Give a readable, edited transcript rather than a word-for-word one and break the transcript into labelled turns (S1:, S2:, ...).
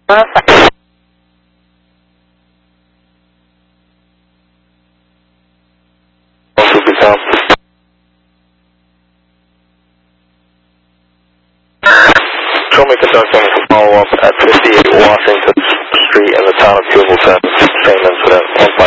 S1: Show me conducting for follow-up at 58 Washington Street in the town of Jubelton. Same incident, 153.